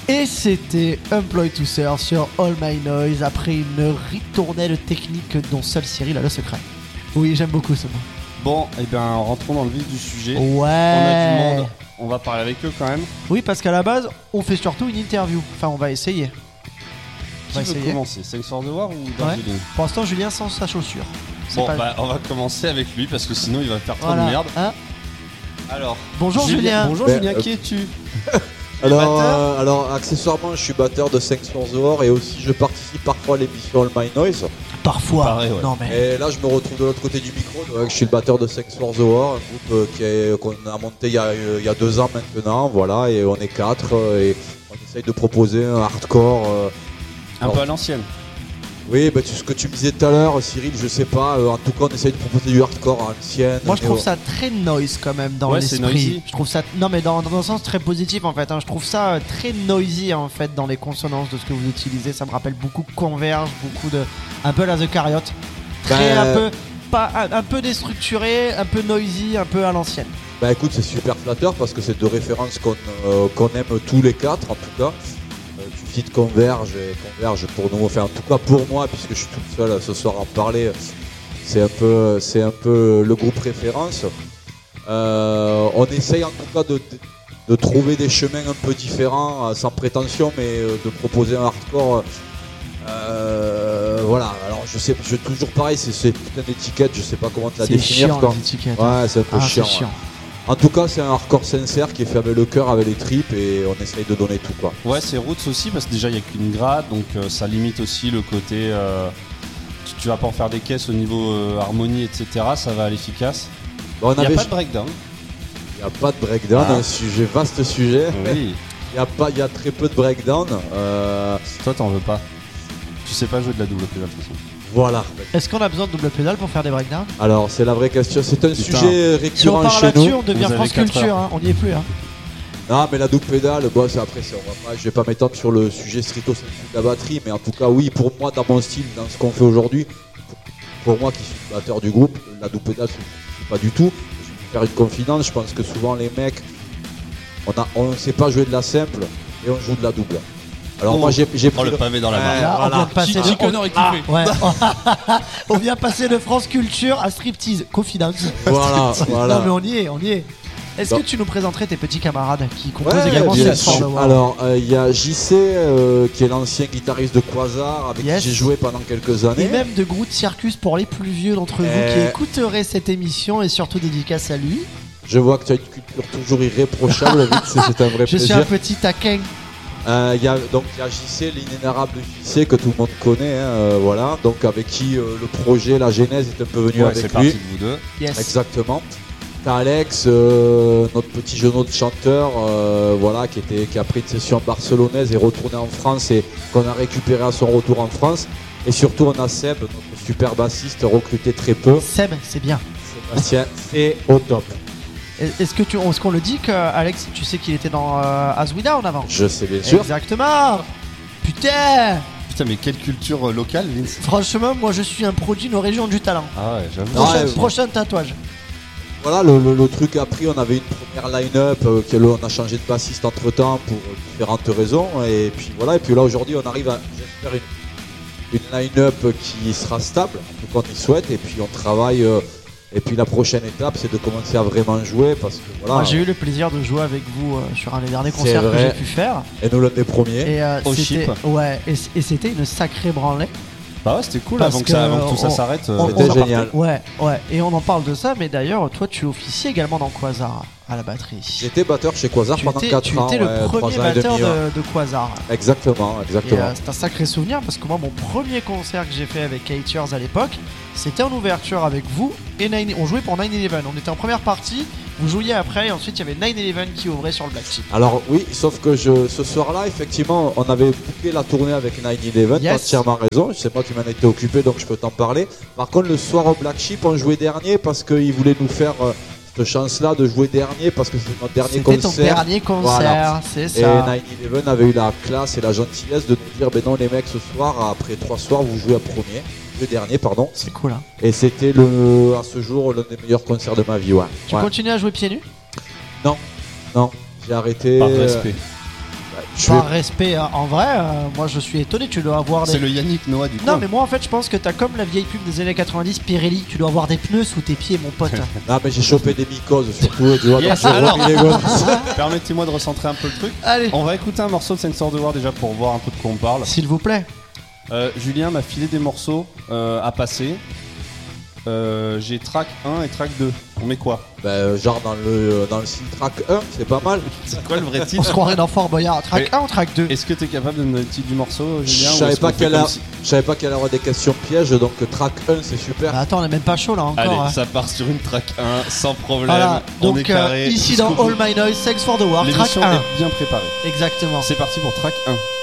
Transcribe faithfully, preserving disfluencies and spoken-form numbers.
Et c'était Employ to Serve sur All My Noise après une ritournelle technique dont seul Cyril a le secret. Oui, j'aime beaucoup ce mot. Bon, et eh bien rentrons dans le vif du sujet. Ouais. On a du monde, on va parler avec eux quand même. Oui, parce qu'à la base, on fait surtout une interview. Enfin, on va essayer. On va Qui essayer. veut commencer, Thanks for the War ou Darjeeling? Ouais. Pour l'instant, Julien sans sa chaussure. C'est bon, pas... bah on va commencer avec lui parce que sinon il va faire trop voilà. de merde. Hein Alors, bonjour Julien. Julien. Bonjour ben, Julien, euh... qui es-tu? Alors, euh, alors, accessoirement, je suis batteur de Thanks for the War et aussi je participe parfois à l'émission All My Noise. Parfois. Pareil, ouais. Non, mais... Et là, je me retrouve de l'autre côté du micro. Donc, je suis le batteur de Thanks for the War, un groupe euh, qui est, qu'on a monté il y a, il y a deux ans maintenant. Voilà, et on est quatre euh, et on essaye de proposer un hardcore. Euh, un alors, peu à l'ancienne. Oui, bah, tu, ce que tu me disais tout à l'heure, Cyril, je sais pas. Euh, en tout cas, on essaye de proposer du hardcore à l'ancienne. Moi, je trouve néo... ça très noise quand même dans ouais, l'esprit. Je trouve ça, non, mais dans, dans un sens très positif en fait. Hein. Je trouve ça euh, très noisy en fait dans les consonances de ce que vous utilisez. Ça me rappelle beaucoup Converge, beaucoup de, un peu la The Cariot, très bah, un peu, pas, un, un peu déstructuré, un peu noisy, un peu à l'ancienne. Bah écoute, c'est super flatteur parce que c'est deux références qu'on euh, qu'on aime tous les quatre en tout cas. Tu cites Converge et Converge pour nous, enfin en tout cas pour moi, puisque je suis tout seul ce soir à en parler, c'est un peu, c'est un peu le groupe référence. Euh, on essaye en tout cas de, de, de trouver des chemins un peu différents, sans prétention, mais de proposer un hardcore. Euh, voilà, alors je sais, je, toujours pareil, c'est, c'est putain d'étiquette, je sais pas comment te la c'est définir. Chiant, quoi. Les étiquettes. Ouais, c'est un peu ah, chiant. C'est chiant. Ouais. En tout cas, c'est un hardcore sincère qui est fait avec le cœur, avec les tripes et on essaye de donner tout quoi. Ouais, c'est roots aussi parce que déjà il n'y a qu'une grade donc euh, ça limite aussi le côté. Euh, tu, tu vas pas en faire des caisses au niveau euh, harmonie, et cetera. Ça va à l'efficace. Bon, il n'y a pas de breakdown. Il n'y a pas de breakdown, ah. un sujet, vaste sujet. Oui. Il y a pas, il y a très peu de breakdown. Euh... Toi, t'en veux pas. Tu sais pas jouer de la double pédale de toute façon. Voilà. Est-ce qu'on a besoin de double pédale pour faire des breakdowns? Alors c'est la vraie question, c'est un Putain. sujet récurrent si on chez nous. On devient France Culture, hein. On n'y est plus. Hein. Non mais la double pédale, bon, c'est après, c'est, on va pas, je vais pas m'étendre sur le sujet stricto sensu de la batterie, mais en tout cas oui, pour moi, dans mon style, dans ce qu'on fait aujourd'hui, pour moi qui suis le batteur du groupe, la double pédale, c'est pas du tout. Je vais faire une confidence, je pense que souvent les mecs, on ne sait pas jouer de la simple et on joue de la double. Alors oh, moi j'ai, j'ai pris oh, le pavé dans la main. Là, voilà. On vient de passer de... on... Ah, ouais. on vient passer de France Culture à striptease, confidence. Voilà, voilà. Non mais on y est, on y est. Est-ce bon. que tu nous présenterais tes petits camarades qui composent ouais, également cette forme? Alors il euh, y a J C euh, qui est l'ancien guitariste de Quasar avec yes. qui j'ai joué pendant quelques années. Et même de Groot Circus pour les plus vieux d'entre vous euh... qui écouteraient cette émission et surtout dédicace à lui. Je vois que tu as une culture toujours irréprochable, c'est, c'est un vrai Je plaisir. Je suis un petit taquin. Euh, y a, donc il y a J C, l'inénarrable J C que tout le monde connaît, hein, euh, voilà, donc avec qui euh, le projet, la genèse est un peu venu ouais, avec c'est lui. De vous deux. Yes. Exactement. T'as Alex, euh, notre petit genou de chanteur, euh, voilà, qui était, qui a pris une session barcelonaise et retourné en France et qu'on a récupéré à son retour en France. Et surtout on a Seb, notre super bassiste, recruté très peu. Seb, c'est bien. Sébastien, c'est au top. Est-ce que tu, est-ce qu'on le dit que Alex, tu sais qu'il était dans euh, As We Down avant? Je sais bien sûr. Exactement. Putain. Putain, mais quelle culture locale, Vince. Franchement, moi je suis un produit de nos régions du talent. Ah ouais, j'avoue. Prochain, ouais, prochain tatouage. Voilà, le, le, le truc a pris, on avait une première line-up, euh, que, là, on a changé de bassiste entre temps pour différentes raisons. Et puis voilà, et puis là aujourd'hui on arrive à, j'espère, une, une line-up qui sera stable, en tout cas on y souhaite, et puis on travaille. Euh, Et puis la prochaine étape, c'est de commencer à vraiment jouer parce que voilà. Moi, j'ai eu le plaisir de jouer avec vous euh, sur un des derniers concerts que j'ai pu faire. Et nous l'un des premiers. Et, euh, au c'était, chip. Ouais, et, et c'était une sacrée branlée. Bah ouais, c'était cool avant que, ça, avant que tout on, ça s'arrête. On, c'était on génial. Ouais, ouais. Et on en parle de ça, mais d'ailleurs, toi, tu officies également dans Quasar à la batterie. J'étais batteur chez Quasar tu pendant étais, quatre tu ans. Tu étais ouais, le premier batteur demi, de, ouais. de Quasar. Exactement, exactement. Et, euh, c'est un sacré souvenir parce que moi, mon premier concert que j'ai fait avec Haters à l'époque, c'était en ouverture avec vous et nine. On jouait pour nine eleven. On était en première partie. Vous jouiez après et ensuite il y avait nine eleven qui ouvrait sur le Black Sheep. Alors oui, sauf que je, ce soir-là, effectivement, on avait booké la tournée avec nine eleven, yes. T'as entièrement raison, c'est moi qui m'en étais occupé donc je peux t'en parler. Par contre, le soir au Black Sheep, on jouait dernier parce qu'ils voulaient nous faire euh, cette chance-là de jouer dernier parce que c'était notre dernier c'était concert. C'était ton dernier concert, voilà. C'est ça. Et nine eleven avait eu la classe et la gentillesse de nous dire, ben non les mecs, ce soir, après trois soirs, vous jouez à premier. Le dernier, pardon. C'est cool, hein. Et c'était le, à ce jour l'un des meilleurs concerts de ma vie, ouais. Tu ouais. continues à jouer pieds nus? Non, non, j'ai arrêté. Par respect. Je Par vais- respect, hein, en vrai, euh, moi je suis étonné, tu dois avoir des... C'est le Yannick Noah du Non coin. mais moi en fait je pense que t'as comme la vieille pub des années quatre-vingt-dix, Pirelli, tu dois avoir des pneus sous tes pieds mon pote. Non, mais j'ai chopé des mycoses surtout, tu vois, Yes, donc j'ai alors. remis les gosses. Permettez-moi de recentrer un peu le truc. Allez, On va écouter un morceau de Sensor de War déjà pour voir un peu de quoi on parle. s'il vous plaît. Euh, Julien m'a filé des morceaux euh, à passer. Euh, J'ai track un et track deux. On met quoi? Ben, genre dans le, dans le style track un, c'est pas mal. C'est quoi le vrai On titre? se croirait dans Fort Boyard. Track Mais- un ou track deux? Est-ce que tu es capable de me donner le titre du morceau, Julien? Je ou savais est-ce pas qu'on fait qu'elle comme a- si- Je savais pas qu'il y aurait des questions pièges, donc track un c'est super. Bah attends, on est même pas chaud là encore. Allez, hein. ça part sur une track un, sans problème. Voilà, on est donc euh, carré. ici jusqu'au dans bout. All My Noise, Thanks for the War, track L'émission un. est bien préparée. Exactement. C'est parti pour track un.